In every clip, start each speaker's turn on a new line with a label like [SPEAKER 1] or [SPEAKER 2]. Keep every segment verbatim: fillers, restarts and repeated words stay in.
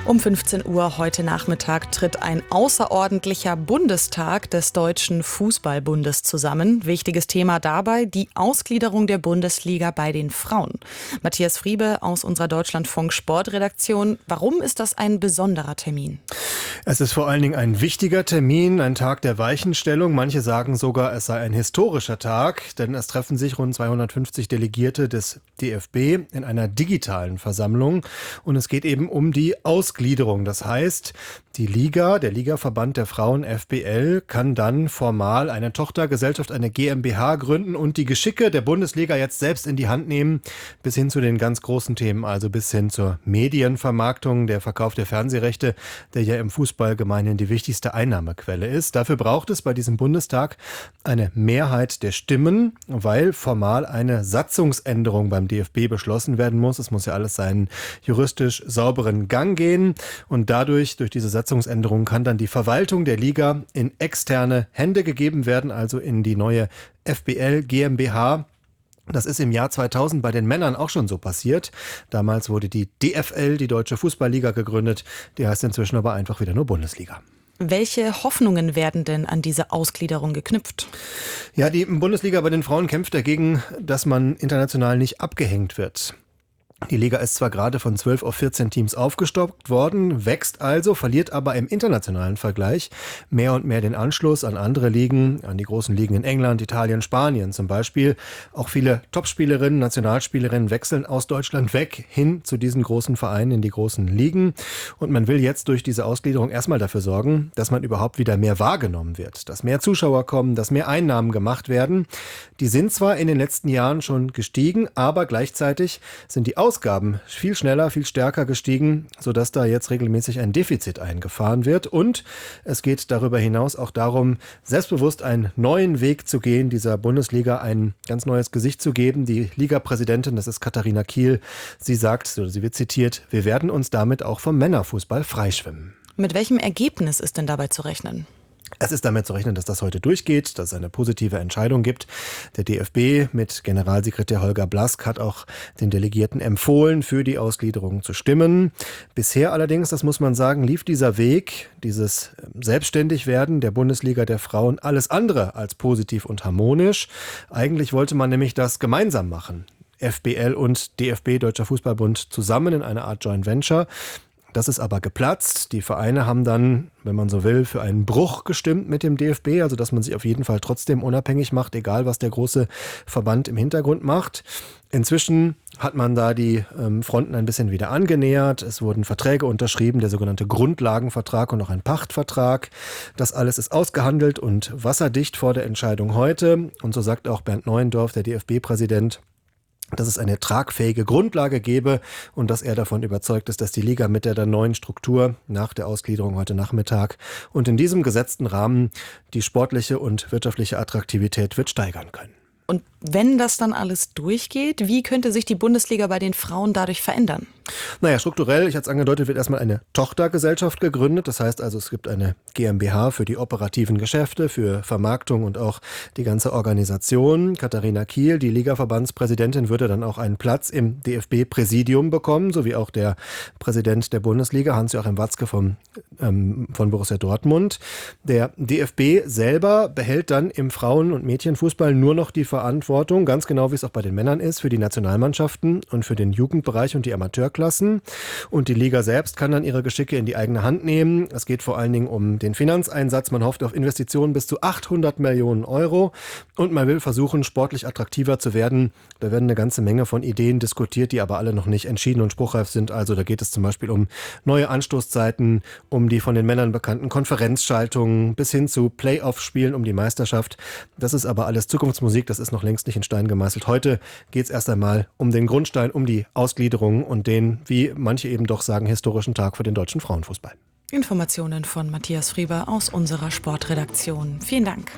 [SPEAKER 1] Um fünfzehn Uhr heute Nachmittag tritt ein außerordentlicher Bundestag des Deutschen Fußballbundes zusammen. Wichtiges Thema dabei die Ausgliederung der Bundesliga bei den Frauen. Matthias Friebe aus unserer Deutschlandfunk Sportredaktion. Warum ist das ein besonderer Termin?
[SPEAKER 2] Es ist vor allen Dingen ein wichtiger Termin, ein Tag der Weichenstellung. Manche sagen sogar, es sei ein historischer Tag, denn es treffen sich rund zweihundertfünfzig Delegierte des D F B in einer digitalen Versammlung. Und es geht eben um die Ausgliederung. Das heißt, die Liga, der Ligaverband der Frauen F B L, kann dann formal eine Tochtergesellschaft, eine GmbH gründen und die Geschicke der Bundesliga jetzt selbst in die Hand nehmen, bis hin zu den ganz großen Themen, also bis hin zur Medienvermarktung, der Verkauf der Fernsehrechte, der ja im Fußball gemeinhin die wichtigste Einnahmequelle ist. Dafür braucht es bei diesem Bundestag eine Mehrheit der Stimmen, weil formal eine Satzungsänderung beim D F B beschlossen werden muss. Es muss ja alles seinen juristisch sauberen Gang gehen und dadurch, durch diese Satzungsänderung, kann dann die Verwaltung der Liga in externe Hände gegeben werden, also in die neue F B L GmbH. Das ist im Jahr zweitausend bei den Männern auch schon so passiert. Damals wurde die D F L, die Deutsche Fußballliga, gegründet. Die heißt inzwischen aber einfach wieder nur Bundesliga.
[SPEAKER 1] Welche Hoffnungen werden denn an diese Ausgliederung geknüpft?
[SPEAKER 2] Ja, die Bundesliga bei den Frauen kämpft dagegen, dass man international nicht abgehängt wird. Die Liga ist zwar gerade von zwölf auf vierzehn Teams aufgestockt worden, wächst also, verliert aber im internationalen Vergleich mehr und mehr den Anschluss an andere Ligen, an die großen Ligen in England, Italien, Spanien zum Beispiel. Auch viele Topspielerinnen, Nationalspielerinnen wechseln aus Deutschland weg hin zu diesen großen Vereinen in die großen Ligen. Und man will jetzt durch diese Ausgliederung erstmal dafür sorgen, dass man überhaupt wieder mehr wahrgenommen wird, dass mehr Zuschauer kommen, dass mehr Einnahmen gemacht werden. Die sind zwar in den letzten Jahren schon gestiegen, aber gleichzeitig sind die Ausgaben viel schneller, viel stärker gestiegen, sodass da jetzt regelmäßig ein Defizit eingefahren wird. Und es geht darüber hinaus auch darum, selbstbewusst einen neuen Weg zu gehen, dieser Bundesliga ein ganz neues Gesicht zu geben. Die Liga-Präsidentin, das ist Katharina Kiel, sie sagt, oder sie wird zitiert, wir werden uns damit auch vom Männerfußball freischwimmen.
[SPEAKER 1] Mit welchem Ergebnis ist denn dabei zu rechnen?
[SPEAKER 2] Es ist damit zu rechnen, dass das heute durchgeht, dass es eine positive Entscheidung gibt. Der D F B mit Generalsekretär Holger Blask hat auch den Delegierten empfohlen, für die Ausgliederung zu stimmen. Bisher allerdings, das muss man sagen, lief dieser Weg, dieses Selbstständigwerden der Bundesliga der Frauen, alles andere als positiv und harmonisch. Eigentlich wollte man nämlich das gemeinsam machen. F B L und D F B, Deutscher Fußballbund, zusammen in einer Art Joint Venture. Das ist aber geplatzt. Die Vereine haben dann, wenn man so will, für einen Bruch gestimmt mit dem D F B, also dass man sich auf jeden Fall trotzdem unabhängig macht, egal was der große Verband im Hintergrund macht. Inzwischen hat man da die ähm, Fronten ein bisschen wieder angenähert. Es wurden Verträge unterschrieben, der sogenannte Grundlagenvertrag und auch ein Pachtvertrag. Das alles ist ausgehandelt und wasserdicht vor der Entscheidung heute. Und so sagt auch Bernd Neuendorf, der D F B-Präsident, dass es eine tragfähige Grundlage gäbe und dass er davon überzeugt ist, dass die Liga mit der, der neuen Struktur nach der Ausgliederung heute Nachmittag und in diesem gesetzten Rahmen die sportliche und wirtschaftliche Attraktivität wird steigern können.
[SPEAKER 1] Und wenn das dann alles durchgeht, wie könnte sich die Bundesliga bei den Frauen dadurch verändern?
[SPEAKER 2] Naja, strukturell, ich hatte es angedeutet, wird erstmal eine Tochtergesellschaft gegründet. Das heißt also, es gibt eine GmbH für die operativen Geschäfte, für Vermarktung und auch die ganze Organisation. Katharina Kiel, die Ligaverbandspräsidentin, würde dann auch einen Platz im D F B-Präsidium bekommen, sowie auch der Präsident der Bundesliga, Hans-Joachim Watzke vom, ähm, von Borussia Dortmund. Der D F B selber behält dann im Frauen- und Mädchenfußball nur noch die Verantwortung, ganz genau wie es auch bei den Männern ist, für die Nationalmannschaften und für den Jugendbereich und die Amateurklassen. Und die Liga selbst kann dann ihre Geschicke in die eigene Hand nehmen. Es geht vor allen Dingen um den Finanzeinsatz. Man hofft auf Investitionen bis zu achthundert Millionen Euro. Und man will versuchen, sportlich attraktiver zu werden. Da werden eine ganze Menge von Ideen diskutiert, die aber alle noch nicht entschieden und spruchreif sind. Also da geht es zum Beispiel um neue Anstoßzeiten, um die von den Männern bekannten Konferenzschaltungen bis hin zu Playoff-Spielen um die Meisterschaft. Das ist aber alles Zukunftsmusik. Das ist noch längst nicht in Stein gemeißelt. Heute geht es erst einmal um den Grundstein, um die Ausgliederung und den, wie manche eben doch sagen, historischen Tag für den deutschen Frauenfußball.
[SPEAKER 1] Informationen von Matthias Friebe aus unserer Sportredaktion. Vielen Dank.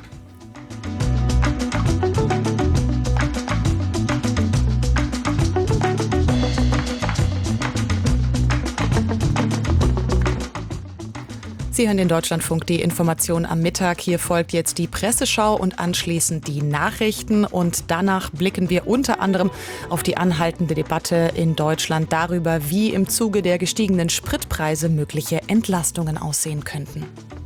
[SPEAKER 1] Sie hören den Deutschlandfunk, die Information am Mittag. Hier folgt jetzt die Presseschau und anschließend die Nachrichten. Und danach blicken wir unter anderem auf die anhaltende Debatte in Deutschland darüber, wie im Zuge der gestiegenen Spritpreise mögliche Entlastungen aussehen könnten.